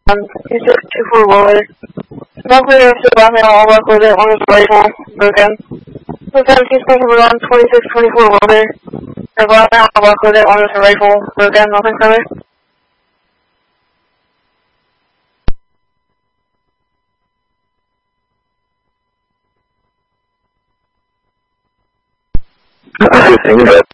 2624 Waller. Smoker is the black man all black with it on his rifle, broken. Lieutenant Chief Smoker on 2624 Waller. The black man all black with it on his rifle, broken, nothing further. I was just thinking about